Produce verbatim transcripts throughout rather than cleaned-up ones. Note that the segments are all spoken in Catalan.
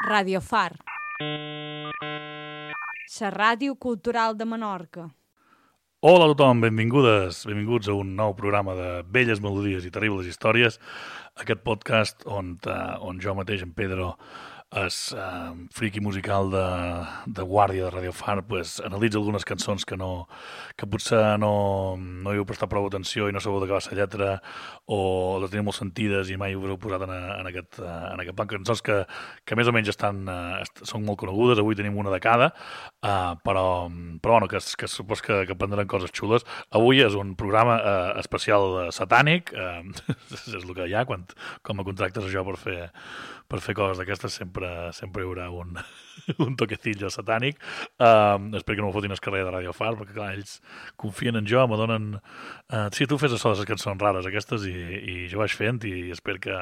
Radio Far, la ràdio cultural de Menorca. Hola a tothom, benvingudes, benvinguts a un nou programa de Belles Melodies i Terribles Històries, aquest podcast on, uh, on jo mateix, en Pedro, és uh, friki musical de, de guàrdia de Radio Far, pues, analitza algunes cançons que, no, que potser no, no hi heu prestat prou atenció i no sabeu de què va la lletra, o les teniu molt sentides i mai us heu posat en, en, aquest, uh, en aquest plan. Cançons que, que més o menys estan, uh, est són molt conegudes, avui tenim una de cada, uh, però, però bueno, que, que supos que, que prendran coses xules. Avui és un programa uh, especial satànic, uh, és el que hi ha, quan, com a contractes això per fer, per fer coses d'aquestes sempre sempre hi haurà un, un toquecillo satànic. Um, espero que no m'ho fotin el carrer de Radio Far, perquè clar, ells confien en jo, me donen... Uh, sí, tu fes això de les cançons rares aquestes i, i jo vaig fent i espero que...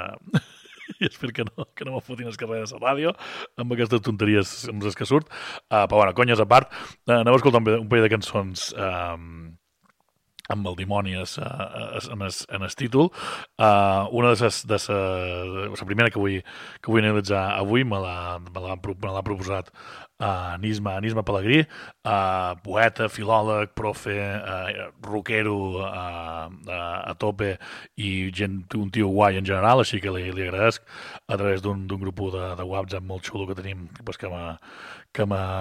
i espero que no, que no m'ho fotin el carrer de la ràdio amb aquestes tonteries amb les que surt. Uh, però bueno, conyes a part, uh, aneu a escoltar un, un parell de cançons... Um, amb el dimoni en el títol. Uh, una de les... De la primera que vull, que vull analitzar avui me l'ha proposat uh, Nisma, Nisma Pelegrí, uh, poeta, filòleg, profe, uh, rockero uh, uh, a tope i gent, un tio guai en general, així que li, li agradesc a través d'un grup de, de WhatsApp molt xulo que tenim, pues, que m'ha... que m'ha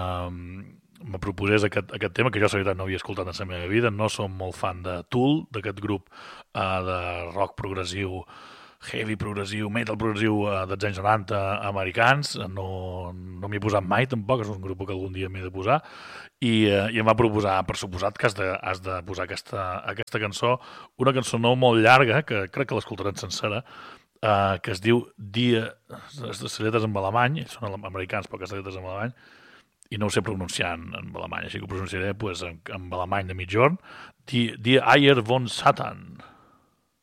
me proposés aquest, aquest tema, que jo, la veritat, no havia escoltat en la meva vida. No som molt fan de Tool, d'aquest grup uh, de rock progressiu, heavy progressiu, metal progressiu uh, dels anys noranta americans. No, no m'hi he posat mai, tampoc, és un grup que algun dia m'he de posar. I, uh, i em va proposar, per suposat, que has de, has de posar aquesta, aquesta cançó, una cançó no molt llarga, que crec que l'escoltarem sencera, uh, que es diu Dia... Les lletres en alemany, són americans, però aquestes lletres en alemany, i no ho sé pronunciar en, en alemany, així que ho pronunciaré pues, en, en alemany de mitjorn. Die, die Eier von Satan.